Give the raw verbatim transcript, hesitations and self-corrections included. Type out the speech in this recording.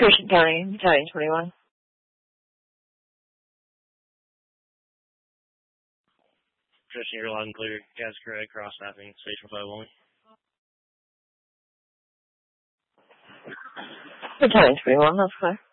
Christian County, Battalion twenty-one. Christian, you're loud and clear. Gas correct, cross snapping, station five one. Battalion twenty-one, that's clear.